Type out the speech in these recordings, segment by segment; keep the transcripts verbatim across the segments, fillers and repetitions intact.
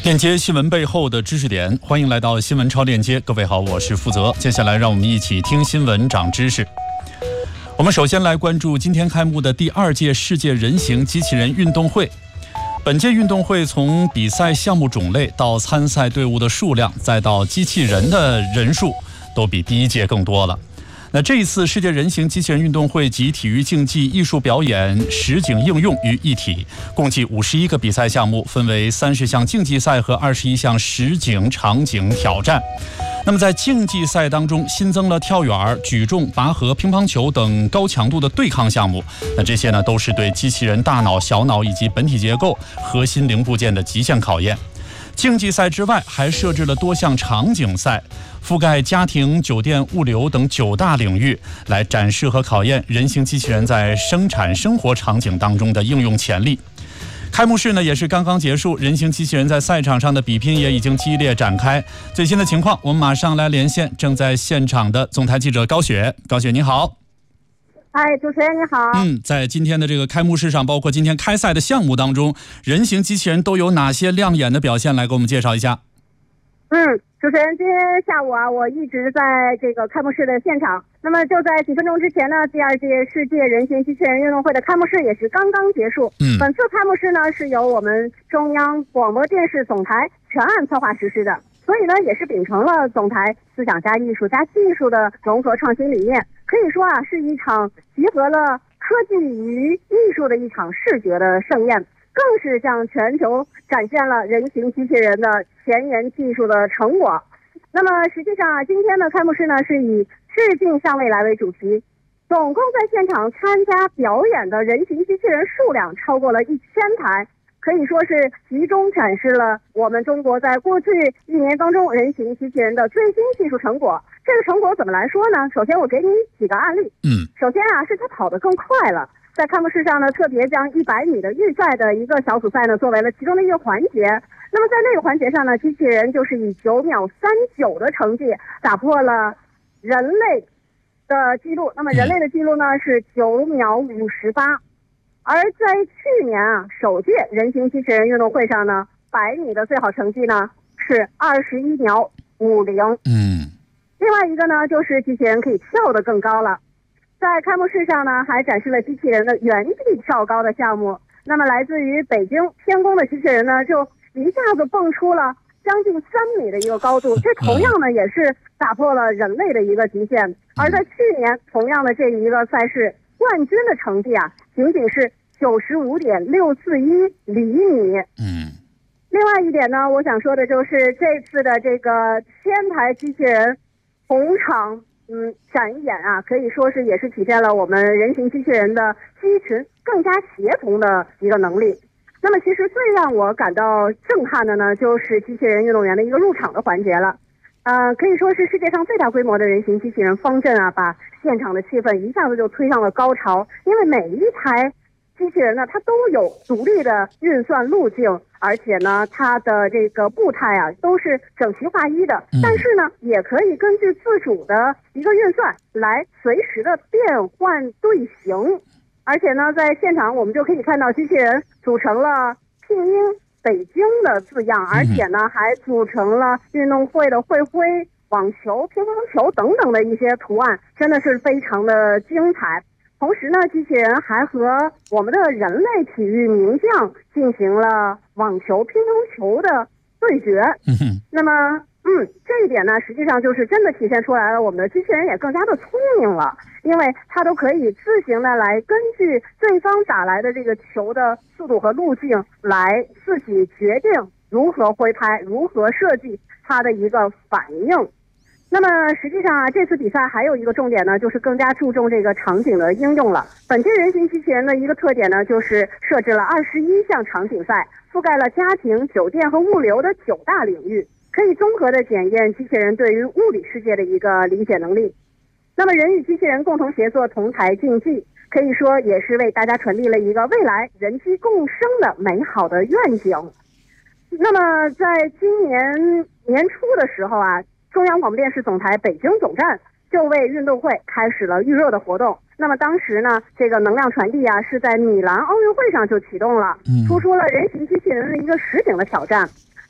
链接新闻背后的知识点，欢迎来到新闻超链接。各位好，我是负责。接下来让我们一起听新闻长知识。我们首先来关注今天开幕的第二届世界人形机器人运动会。本届运动会从比赛项目种类到参赛队伍的数量，再到机器人的人数，都比第一届更多了。那这一次世界人形机器人运动会集体育竞技、艺术表演、实景应用于一体，共计五十一个比赛项目，分为三十项竞技赛和二十一项实景场景挑战。那么在竞技赛当中，新增了跳远、举重、拔河、乒乓球等高强度的对抗项目。那这些呢，都是对机器人大脑、小脑以及本体结构、核心零部件的极限考验。竞技赛之外，还设置了多项场景赛，覆盖家庭、酒店、物流等九大领域，来展示和考验人形机器人在生产生活场景当中的应用潜力。开幕式呢也是刚刚结束，人形机器人在赛场上的比拼也已经激烈展开。最新的情况，我们马上来连线正在现场的总台记者高雪。高雪你好。 哎，主持人你好。 嗯，在今天的这个开幕式上，包括今天开赛的项目当中，人形机器人都有哪些亮眼的表现？来给我们介绍一下。 嗯，主持人，今天下午啊，我一直在这个开幕式的现场。那么就在几分钟之前呢，第二届世界人形机器人运动会的开幕式也是刚刚结束。 嗯， 本次开幕式呢是由我们中央广播电视总台全案策划实施的，所以呢也是秉承了总台思想加艺术加技术的融合创新理念。可以说啊，是一场集合了科技与艺术的一场视觉的盛宴，更是向全球展现了人形机器人的前沿技术的成果。那么实际上啊，今天的开幕式呢是以致敬向未来为主题，总共在现场参加表演的人形机器人数量超过了一千台，可以说是集中展示了我们中国在过去一年当中人形机器人的最新技术成果。这个成果怎么来说呢？首先我给你几个案例。 嗯， 首先啊，是它跑得更快了。在开幕式上呢，特别将一百米的预赛的一个小组赛呢，作为了其中的一个环节。那么在那个环节上呢，机器人就是以九秒三九的成绩打破了人类的记录。那么人类的记录呢是九秒五十八。而在去年啊，首届人形机器人运动会上呢，百米的最好成绩呢是二十一秒五零。 嗯。 另外一个呢，就是机器人可以跳得更高了。在开幕式上呢，还展示了机器人的原地跳高的项目。那么来自于北京天宫的机器人呢，就一下子蹦出了将近三米的一个高度，这同样呢也是打破了人类的一个极限。而在去年同样的这一个赛事，冠军的成绩啊，仅仅是九十五点六四一厘米。 嗯。 另外一点呢，我想说的就是这次的这个千台机器人同场嗯展演啊，可以说是也是体现了我们人形机器人的机群更加协同的一个能力。那么其实最让我感到震撼的呢，就是机器人运动员的一个入场的环节了。呃，可以说是世界上最大规模的人形机器人方阵啊，把现场的气氛一下子就推上了高潮。因为每一台机器人呢，它都有独立的运算路径，而且呢，它的这个步态啊都是整齐划一的。但是呢，也可以根据自主的一个运算来随时的变换队形。而且呢，在现场我们就可以看到机器人组成了拼音北京的字样，而且呢，还组成了运动会的会徽、网球、乒乓球等等的一些图案，真的是非常的精彩。同时呢，机器人还和我们的人类体育名将进行了网球、乒乓球的对决。 嗯、 那么，嗯，这一点呢，实际上就是真的体现出来了，我们的机器人也更加的聪明了，因为它都可以自行的来根据对方打来的这个球的速度和路径，来自己决定如何挥拍，如何设计它的一个反应。那么实际上啊，这次比赛还有一个重点呢，就是更加注重这个场景的应用了。本届人形机器人的一个特点呢，就是设置了二十一项场景赛，覆盖了家庭、酒店和物流的九大领域，可以综合的检验机器人对于物理世界的一个理解能力。那么人与机器人共同协作同台竞技，可以说也是为大家传递了一个未来人机共生的美好的愿景。那么在今年年初的时候啊，中央广播电视总台北京总站就为运动会开始了预热的活动。那么当时呢，这个能量传递啊是在米兰奥运会上就启动了，突出了人形机器人的一个实景的挑战。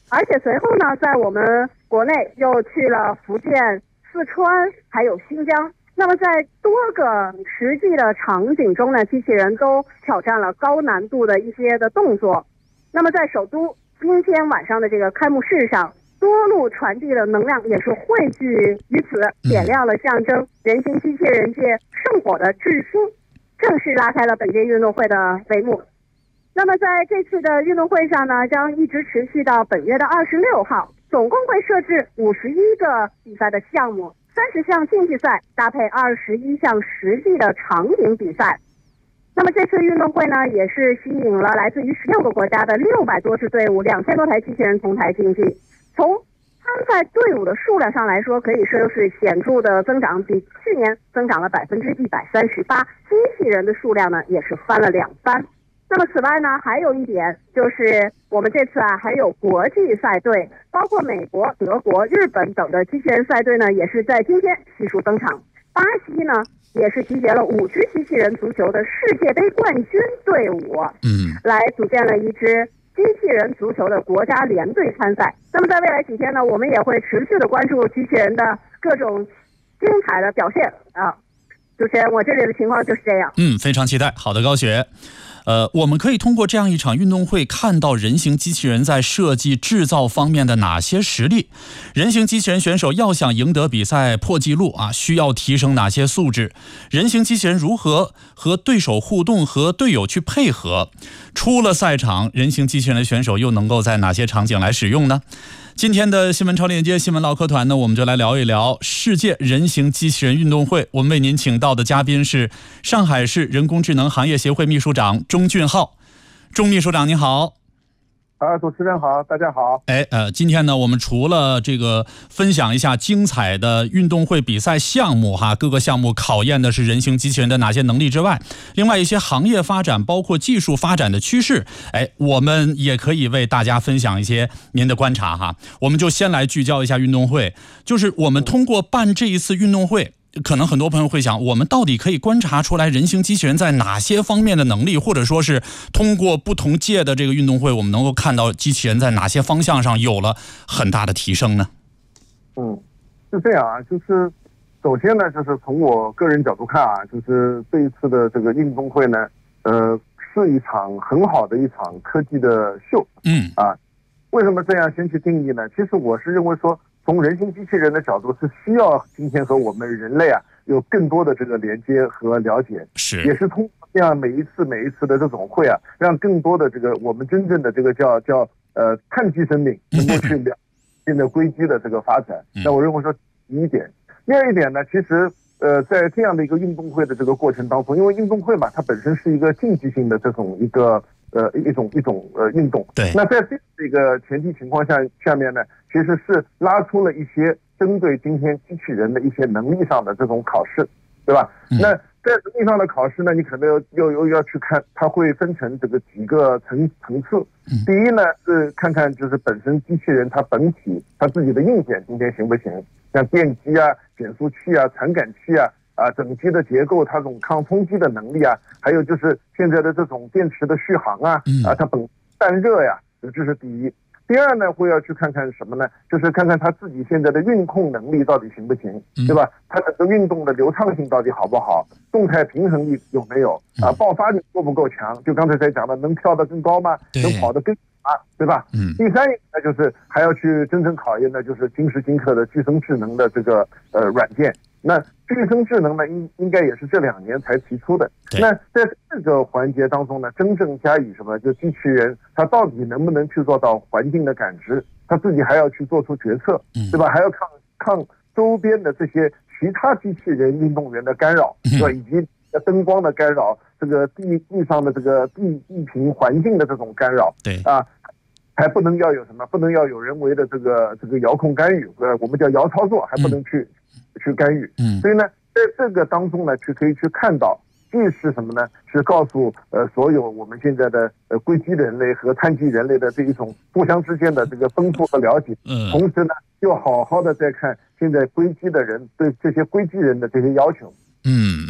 而且随后呢，在我们国内又去了福建、四川，还有新疆。那么在多个实际的场景中呢，机器人都挑战了高难度的一些的动作。那么在首都今天晚上的这个开幕式上，多路传递的能量也是汇聚于此，点亮了象征人形机器人界圣火的智星，正式拉开了本届运动会的帷幕。那么在这次的运动会上呢，将一直持续到本月的二十六号，总共会设置五十一个比赛的项目，三十项竞技赛搭配二十一项实际的场景比赛。那么这次运动会呢，也是吸引了来自于十六个国家的六百多支队伍，两千多台机器人同台竞技。从参赛队伍的数量上来说，可以说是显著的增长，比去年增长了百分之一百三十八，机器人的数量呢也是翻了两番。那么此外呢，还有一点就是我们这次啊还有国际赛队，包括美国、德国、日本等的机器人赛队呢，也是在今天悉数登场。巴西呢也是集结了五支机器人足球的世界杯冠军队伍， 嗯， 来组建了一支机器人足球的国家联队参赛。那么在未来几天呢，我们也会持续的关注机器人的各种精彩的表现啊。主持人，我这里的情况就是这样。 嗯，非常期待。好的，高雪。呃，我们可以通过这样一场运动会看到人形机器人在设计制造方面的哪些实力？人形机器人选手要想赢得比赛破纪录啊，需要提升哪些素质？人形机器人如何和对手互动，和队友去配合？出了赛场，人形机器人的选手又能够在哪些场景来使用呢？今天的新闻超链接新闻唠嗑团呢，我们就来聊一聊世界人形机器人运动会。我们为您请到的嘉宾是上海市人工智能行业协会秘书长钟俊浩。钟秘书长您好。 啊，主持人好，大家好。 哎，呃，今天呢，我们除了这个分享一下精彩的运动会比赛项目哈，各个项目考验的是人形机器人的哪些能力之外，另外一些行业发展，包括技术发展的趋势，哎，我们也可以为大家分享一些您的观察哈。我们就先来聚焦一下运动会，就是我们通过办这一次运动会。可能很多朋友会想，我们到底可以观察出来人形机器人在哪些方面的能力，或者说是通过不同届的这个运动会，我们能够看到机器人在哪些方向上有了很大的提升呢？ 嗯，是这样啊，就是首先呢，就是从我个人角度看啊，就是这一次的这个运动会呢，呃，是一场很好的一场科技的秀。 嗯啊，为什么这样先去定义呢？其实我是认为说，从人形机器人的角度，是需要今天和我们人类啊有更多的这个连接和了解， 是， 也是通过这样每一次每一次的这种会啊，让更多的这个我们真正的这个叫叫呃碳基生命能够去了现在硅基的这个发展。那我认为说第一点，第二一点呢，其实呃在这样的一个运动会的这个过程当中，因为运动会嘛，它本身是一个竞技性的这种一个。呃，一种一种呃运动， 对。 那在这个前提情况下下面呢，其实是拉出了一些针对今天机器人的一些能力上的这种考试，对吧？嗯、那在能力上的考试呢，你可能又又要去看，它会分成这个几个层层次。第一呢是看看就是本身机器人它本体它自己的硬件今天行不行，像电机啊、减速器啊、传感器啊。啊，整机的结构，它这种抗冲击的能力啊，还有就是现在的这种电池的续航啊，啊，它本散热呀，这是第一。第二呢，会要去看看什么呢？就是看看它自己现在的运控能力到底行不行，对吧？它的运动的流畅性到底好不好？动态平衡力有没有？啊，爆发力够不够强？就刚才在讲的，能跳得更高吗？能跑得更啊，对吧？嗯。第三一个呢，就是还要去真正考验的，就是今时今刻的具身智能的这个呃软件。那具身智能呢，应应该也是这两年才提出的。那在这个环节当中呢，真正加以什么？就机器人它到底能不能去做到环境的感知？它自己还要去做出决策，对吧？还要抗抗周边的这些其他机器人运动员的干扰，对吧？以及灯光的干扰，这个地地上的这个地地平环境的这种干扰， 对啊。还不能要有什么？不能要有人为的这个这个遥控干预，呃，我们叫遥操作，还不能去、嗯、去干预。嗯，所以呢，在这个当中呢，去可以去看到，既是什么呢？是告诉呃所有我们现在的呃硅基人类和碳基人类的这一种互相之间的这个丰富和了解。嗯，同时呢，又好好的再看现在硅基的人对这些硅基人的这些要求。 嗯嗯，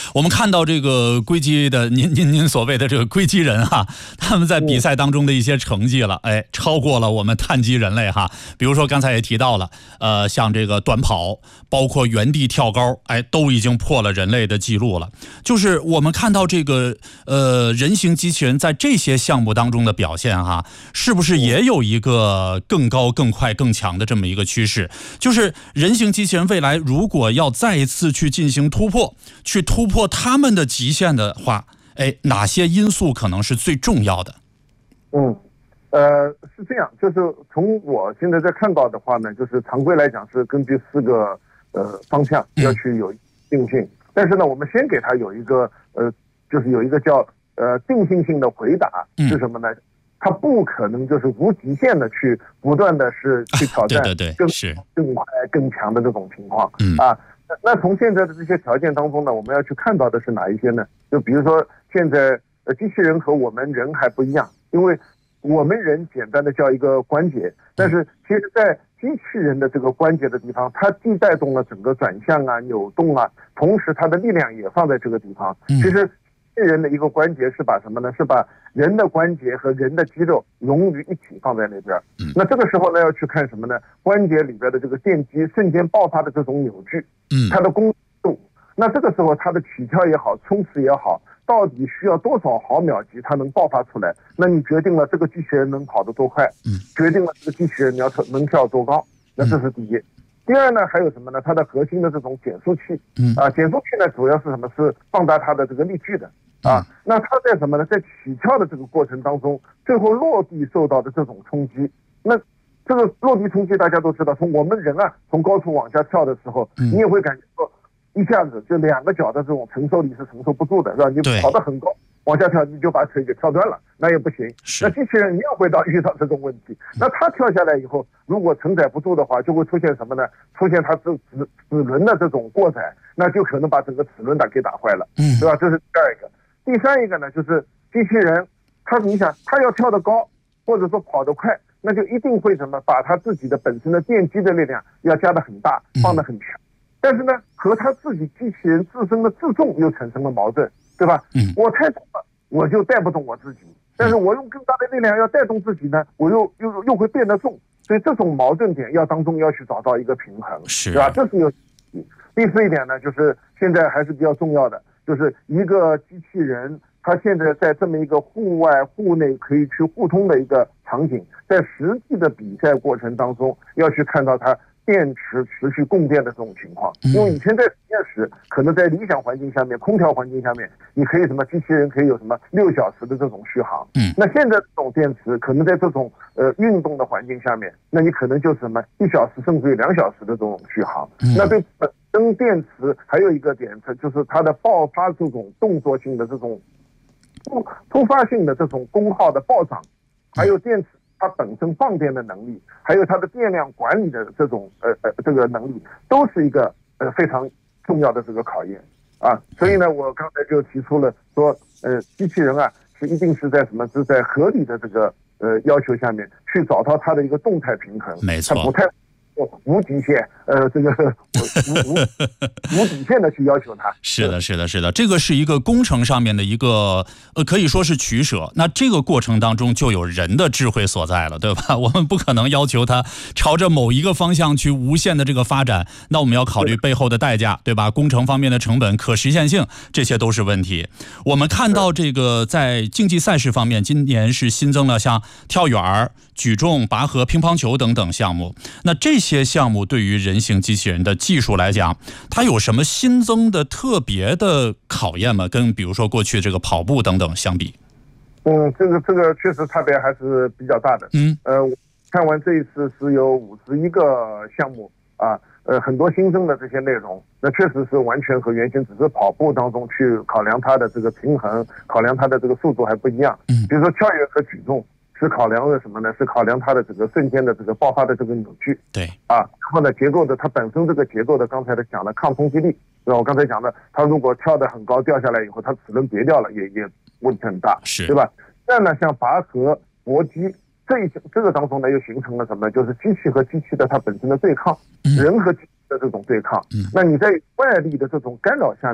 我们看到这个龟机的您您您所谓的这个龟机人哈，他们在比赛当中的一些成绩了，哎，超过了我们碳基人类哈。比如说刚才也提到了，呃，像这个短跑，包括原地跳高，哎，都已经破了人类的记录了。就是我们看到这个呃人形机器人在这些项目当中的表现哈，是不是也有一个更高、更快、更强的这么一个趋势？就是人形机器人未来如果要再一次去进行突破，去突破他们的极限的话，哎，哪些因素可能是最重要的？ 嗯，呃，是这样，就是从我现在在看到的话呢，就是常规来讲是根据四个呃方向要去有定性，嗯、但是呢，我们先给它有一个呃，就是有一个叫呃定性性的回答是什么呢？嗯，它不可能就是无极限的去不断的是去挑战对对对， 更是更快更强的这种情况， 嗯啊。那从现在的这些条件当中呢，我们要去看到的是哪一些呢？就比如说现在呃机器人和我们人还不一样，因为我们人简单的叫一个关节，但是其实在机器人的这个关节的地方，它既带动了整个转向啊、扭动啊，同时它的力量也放在这个地方。其实机器人的一个关节是把什么呢？是把人的关节和人的肌肉融于一体放在那边。那这个时候呢，要去看什么呢？关节里边的这个电机瞬间爆发的这种扭矩，它的功度。那这个时候它的起跳也好，冲刺也好，到底需要多少毫秒级它能爆发出来？那你决定了这个机器人能跑得多快，决定了这个机器人你要能跳多高。那这是第一。第二呢，还有什么呢？它的核心的这种减速器，啊，减速器呢主要是什么？是放大它的这个力矩的。啊，那它在什么呢？在起跳的这个过程当中，最后落地受到的这种冲击，那这个落地冲击大家都知道，从我们人啊从高处往下跳的时候，你也会感觉到一下子就两个脚的这种承受力是承受不住的，是吧？你跑得很高，往下跳你就把腿给跳断了，那也不行。那机器人一样会到遇到这种问题，那它跳下来以后，如果承载不住的话，就会出现什么呢？出现它这齿齿轮的这种过载，那就可能把整个齿轮打给打坏了，对吧？这是第二个。第三一个呢，就是机器人，它你想，它要跳得高，或者说跑得快，那就一定会什么，把它自己的本身的电机的力量要加得很大，放得很强。但是呢，和它自己机器人自身的自重又产生了矛盾，对吧？我太重了，我就带不动我自己；但是我用更大的力量要带动自己呢，我又又又会变得重。所以这种矛盾点要当中要去找到一个平衡， 是， 对吧？这是有。第四一点呢，就是现在还是比较重要的。就是一个机器人，它现在在这么一个户外、户内可以去互通的一个场景，在实际的比赛过程当中，要去看到它电池持续供电的这种情况。因为以前在实验室，可能在理想环境下面、空调环境下面，你可以什么机器人可以有什么六小时的这种续航。嗯，那现在这种电池，可能在这种呃运动的环境下面，那你可能就是什么一小时甚至于两小时的这种续航。那对本跟电池还有一个点，就是它的爆发这种动作性的这种突突发性的这种功耗的暴涨，还有电池它本身放电的能力，还有它的电量管理的这种呃呃这个能力，都是一个呃非常重要的这个考验啊。所以呢，我刚才就提出了说，呃，机器人啊是一定是在什么是在合理的这个呃要求下面去找到它的一个动态平衡， 没错， 它不太无极限，呃，这个无无无底线的去要求它。 是的，是的，是的，这个是一个工程上面的一个，呃，可以说是取舍。那这个过程当中就有人的智慧所在了，对吧？我们不可能要求它朝着某一个方向去无限的这个发展，那我们要考虑背后的代价，对吧？工程方面的成本、可实现性，这些都是问题。我们看到这个在竞技赛事方面，今年是新增了像跳远、举重、拔河、乒乓球等等项目。那这些些项目对于人形机器人的技术来讲，它有什么新增的特别的考验吗？跟比如说过去这个跑步等等相比？ 嗯，这个这个确实差别还是比较大的。嗯，呃，看完这一次是有五十一个项目啊，呃，很多新增的这些内容，那确实是完全和原先只是跑步当中去考量它的这个平衡，考量它的这个速度还不一样。嗯，比如说跳跃和举重。是考量的什么呢？是考量它的整个瞬间的这个爆发的这个扭矩， 对啊，然后呢，结构的它本身这个结构的，刚才的讲的抗冲击力，对吧？我刚才讲的，它如果跳得很高掉下来以后，它齿轮别掉了，也也问题很大， 是， 对吧？再呢，像拔河、搏击这一这个当中呢，又形成了什么？就是机器和机器的它本身的对抗，嗯、人和机器的这种对抗。嗯，那你在外力的这种干扰下面，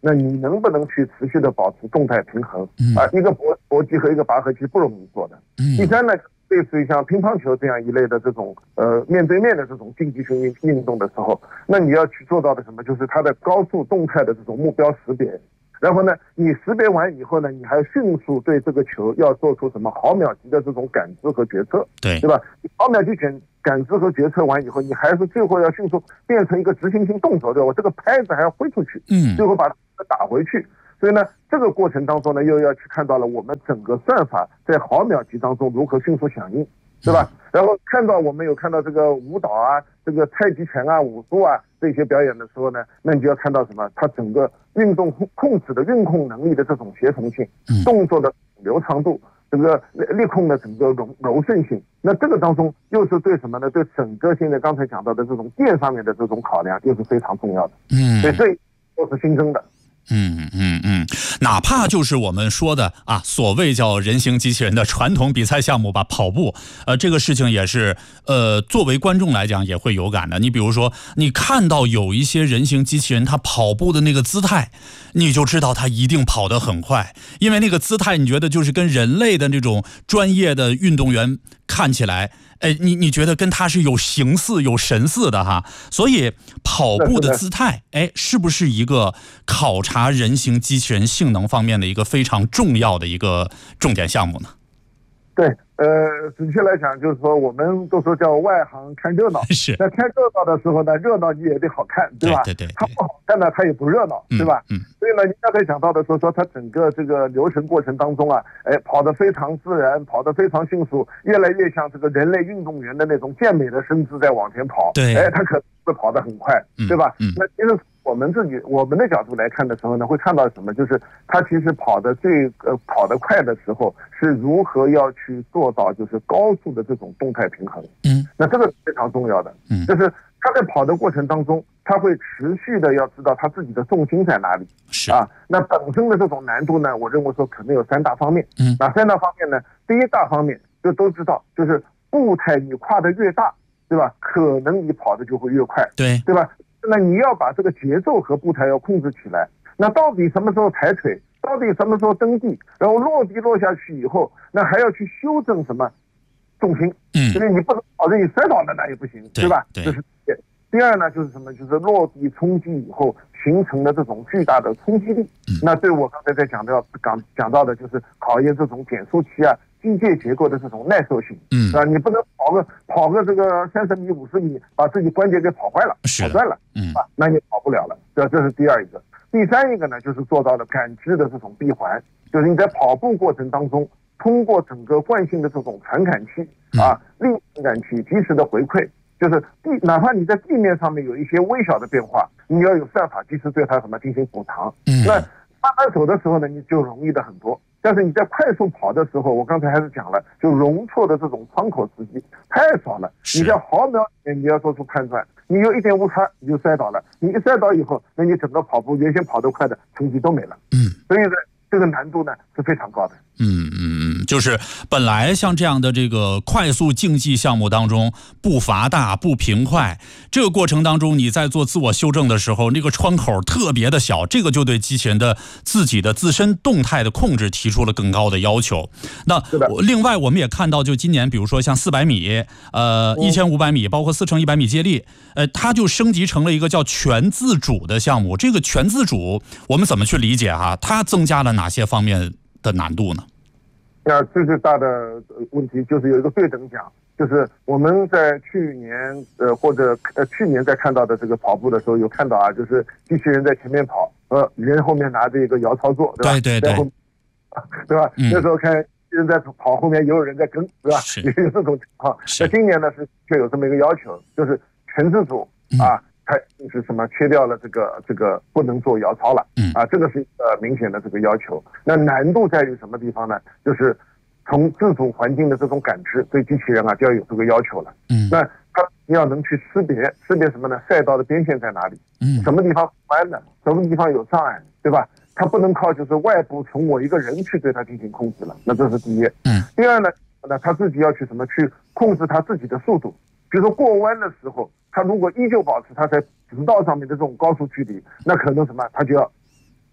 那你能不能去持续的保持动态平衡？啊，一个搏搏击和一个拔河其实不容易做的。第三呢，类似于像乒乓球这样一类的这种呃面对面的这种竞技性运运动的时候，那你要去做到的什么，就是它的高速动态的这种目标识别。然后呢，你识别完以后呢，你还迅速对这个球要做出什么毫秒级的这种感知和决策， 对对吧？毫秒级感感知和决策完以后，你还是最后要迅速变成一个执行性动作，对吧？我这个拍子还要挥出去， 嗯， 最后把它打回去。所以呢，这个过程当中呢，又要去看到了我们整个算法在毫秒级当中如何迅速响应，对吧？然后看到我们有看到这个舞蹈啊，这个太极拳啊、武术啊这些表演的时候呢，那你就要看到什么？它整个运动控制的运控能力的这种协同性，动作的流畅度，这个力控的整个柔柔顺性。那这个当中又是对什么呢？对整个现在刚才讲到的这种电上面的这种考量，又是非常重要的。 嗯， 所以这都是新增的。 嗯嗯嗯，哪怕就是我们说的啊，所谓叫人形机器人的传统比赛项目吧，跑步，呃，这个事情也是，呃，作为观众来讲也会有感的。你比如说，你看到有一些人形机器人，他跑步的那个姿态，你就知道他一定跑得很快，因为那个姿态，你觉得就是跟人类的那种专业的运动员看起来。哎，你你觉得跟他是有形似有神似的哈，所以跑步的姿态，哎，是不是一个考察人形机器人性能方面的一个非常重要的一个重点项目呢？ 对，呃，准确来讲，就是说，我们都说叫外行看热闹。 是。 那看热闹的时候呢，热闹你也得好看，对吧？ 对对 对, 对。 它不好看呢，它也不热闹，对吧？ 嗯。嗯所以呢，您刚才讲到的说说它整个这个流程过程当中啊，哎，跑得非常自然，跑得非常迅速，越来越像这个人类运动员的那种健美的身姿在往前跑。 对。 哎，它可能会跑得很快，对吧？ 嗯。 那其实我们自己我们的角度来看的时候呢，会看到什么？就是它其实跑得最呃跑得快的时候，是如何要去做到就是高速的这种动态平衡。 嗯。 那这个非常重要的。 嗯。 就是他在跑的过程当中，他会持续的要知道他自己的重心在哪里。 是啊。那本身的这种难度呢，我认为说可能有三大方面。 嗯。 哪三大方面呢？第一大方面就都知道，就是步态你跨得越大，对吧？可能你跑的就会越快。 对。 对吧？那你要把这个节奏和步态要控制起来。那到底什么时候抬腿？到底什么时候蹬地？然后落地落下去以后，那还要去修正什么重心？ 嗯。 所以你不能保证你摔倒了那也不行，对吧？ 对。 这是第二呢，就是什么？就是落地冲击以后形成的这种巨大的冲击力。 嗯。 那对我刚才在讲到讲讲到的就是考验这种减速器啊、机械结构的这种耐受性。 嗯。 啊，你不能跑个跑个这个三十米、五十米，把自己关节给跑坏了、跑断了， 嗯， 啊，那你跑不了了。这这是第二一个。第三一个呢，就是做到了感知的这种闭环，就是你在跑步过程当中，通过整个惯性的这种传感器啊、力传感器及时的回馈。就是地，哪怕你在地面上面有一些微小的变化，你要有算法及时对它什么进行补偿。 嗯。 那慢慢走的时候呢，你就容易的很多。但是你在快速跑的时候，我刚才还是讲了，就容错的这种窗口时机太少了。你在毫秒里面你要做出判断，你有一点误差你就摔倒了。你一摔倒以后，那你整个跑步原先跑得快的成绩都没了。 嗯。 所以呢，这个难度呢是非常高的。 嗯嗯嗯，就是本来像这样的这个快速竞技项目当中，步伐大、步频快，这个过程当中你在做自我修正的时候，那个窗口特别的小，这个就对机器人的自己的自身动态的控制提出了更高的要求。那另外我们也看到，就今年比如说像四百米、呃一千五百米，包括四乘一百米接力，呃，它就升级成了一个叫全自主的项目。这个全自主我们怎么去理解哈？它增加了哪些方面的难度呢？ 那最最大的问题就是有一个对等奖，就是我们在去年呃或者呃去年在看到的这个跑步的时候有看到啊，就是机器人在前面跑，呃人后面拿着一个摇操作，对吧？ 对对对， 对吧？ 嗯、 那时候看人在跑，后面也有人在跟，对吧？也有这种情况。那今年呢是却有这么一个要求，就是全自主啊。嗯它是什么？切掉了这个这个不能做摇操了， 嗯啊，这个是一个明显的这个要求。那难度在于什么地方呢？就是从自主环境的这种感知，对机器人啊就要有这个要求了。 嗯， 那它要能去识别，识别什么呢？赛道的边线在哪里？ 嗯， 什么地方弯的，什么地方有障碍，对吧？它不能靠就是外部从我一个人去对它进行控制了。那这是第一。 嗯， 第二呢，那他自己要去什么？去控制他自己的速度。比如说过弯的时候，他如果依旧保持他在直道上面的这种高速距离，那可能什么，他就要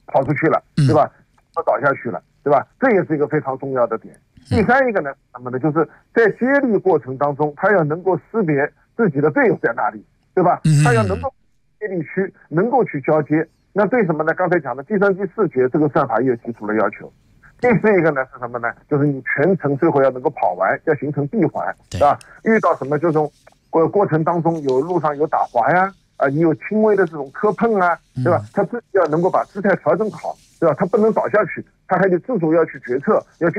跑出去了，对吧？要倒下去了，对吧？这也是一个非常重要的点。第三一个呢，什么呢？就是在接力过程当中，他要能够识别自己的队友在哪里，对吧？他要能够接力区能够去交接。那对什么呢？刚才讲的计算机视觉这个算法也有提出了要求。第四一个呢是什么呢？就是你全程最后要能够跑完，要形成闭环，对吧？遇到什么这种过过程当中有路上有打滑呀，啊，你有轻微的这种磕碰啊，对吧？他自己要能够把姿态调整好，对吧？他不能倒下去，他还得自主要去决策，要去